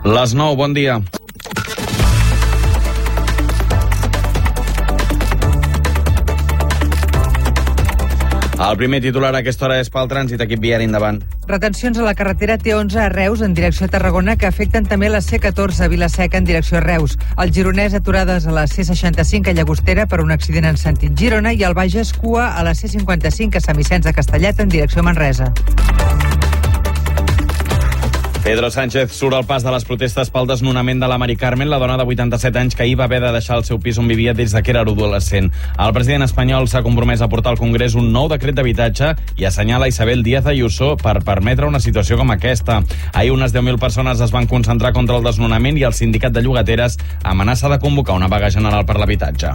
Les 9, bon dia. El primer titular a aquesta hora és pel trànsit, equip viari, endavant. Retencions a la carretera T11 a Reus en direcció a Tarragona que afecten també la C14 a Vila-seca en direcció a Reus. El Gironès aturades a la C65 a Llagostera per un accident en sentit Girona i el Bages cua a la C55 a Sant Vicenç de Castellet en direcció a Manresa. Pedro Sánchez surt al pas de les protestes pel desnonament de la Mari Carmen, la dona de 87 anys que ahir va haver de deixar el seu pis on vivia des que era adolescent. El president espanyol s'ha compromès a portar al Congrés un nou decret d'habitatge i assenyala Isabel Díaz Ayuso per permetre una situació com aquesta. Ahir unes 10.000 persones es van concentrar contra el desnonament i el sindicat de llogateres amenaça de convocar una vaga general per l'habitatge.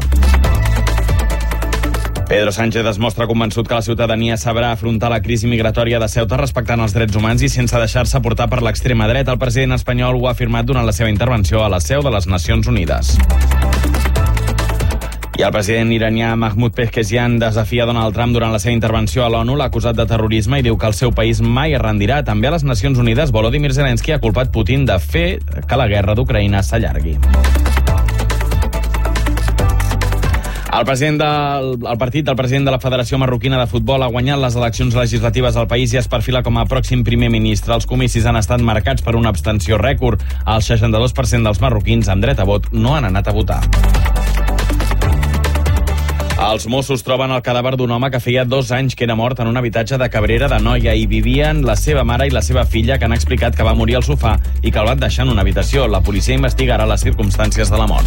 Pedro Sánchez es mostra convençut que la ciutadania sabrà afrontar la crisi migratòria de Ceuta respectant els drets humans i sense deixar-se portar per l'extrema dreta. El president espanyol ho ha afirmat durant la seva intervenció a la seu de les Nacions Unides. I el president iranià Mahmoud Pezeshkian desafia Donald Trump durant la seva intervenció a l'ONU, l'ha acusat de terrorisme i diu que el seu país mai es rendirà. També a les Nacions Unides, Volodymyr Zelensky ha culpat Putin de fer que la guerra d'Ucraïna s'allargui. El partit del president de la Federació Marroquina de Futbol ha guanyat les eleccions legislatives al país i es perfila com a pròxim primer ministre. Els comicis han estat marcats per una abstenció rècord. El 62% dels marroquins amb dret a vot no han anat a votar. Els Mossos troben el cadàver d'un home que feia 2 anys que era mort en un habitatge de Cabrera d'Anoia. Hi vivien la seva mare i la seva filla, que han explicat que va morir al sofà i que el van deixar en una habitació. La policia investigarà les circumstàncies de la mort.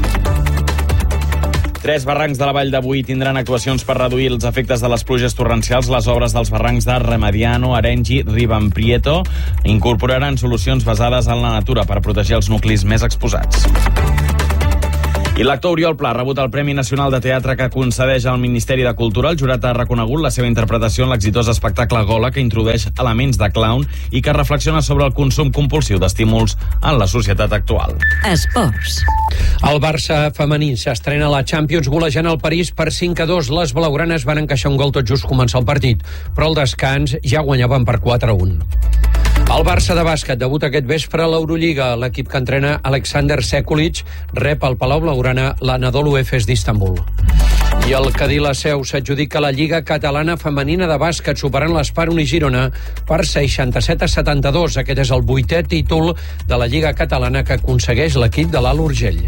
3 barrancs de la Vall de Boí tindran actuacions per reduir els efectes de les pluges torrencials. Les obres dels barrancs de Remediano, Arenys i Ribamprieto incorporaran solucions basades en la natura per protegir els nuclis més exposats. I l'actor Oriol Pla ha rebut el Premi Nacional de Teatre que concedeix al Ministeri de Cultura. El jurat ha reconegut la seva interpretació en l'exitós espectacle Gola, que introdueix elements de clown i que reflexiona sobre el consum compulsiu d'estímuls en la societat actual. Esports. El Barça femení s'estrena a la Champions golejant el París per 5-2. Les blaugranes van encaixar un gol tot just començar el partit, però al descans ja guanyaven per 4-1. El Barça de bàsquet debuta aquest vespre a l'Eurolliga. L'equip que entrena Alexander Sekulic rep al Palau Blaugrana l'Anadolu Efes d'Istanbul. I el Cadí La Seu s'adjudica la Lliga Catalana Femenina de Bàsquet, superant l'Esparun i Girona per 67-72. Aquest és el 8è títol de la Lliga Catalana que aconsegueix l'equip de l'Alt Urgell.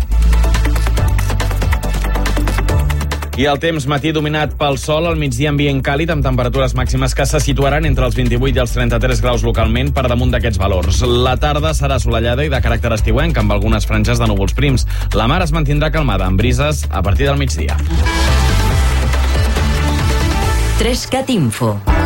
I el temps matí dominat pel sol, al migdia ambient càlid amb temperatures màximes que se situaran entre els 28 i els 33 graus localment per damunt d'aquests valors. La tarda serà assolellada i de caràcter estiuenc amb algunes franges de núvols prims. La mar es mantindrà calmada amb brises a partir del migdia. 3CAT Info.